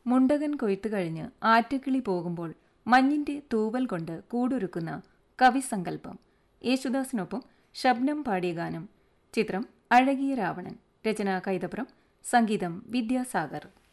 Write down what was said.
മുണ്ടകൻ കൊയ്ത്തു കഴിഞ്ഞ് ആറ്റക്കിളി പോകുമ്പോൾ മഞ്ഞിന്റെ തൂവൽ കൊണ്ട് കൂടൊരുക്കുന്ന കവിസങ്കല്പം. യേശുദാസിനൊപ്പം ശബ്നം പാടിയ ഗാനം. ചിത്രം അഴകിയ രാവണൻ. രചന കൈതപ്രം. സംഗീതം വിദ്യാസാഗർ.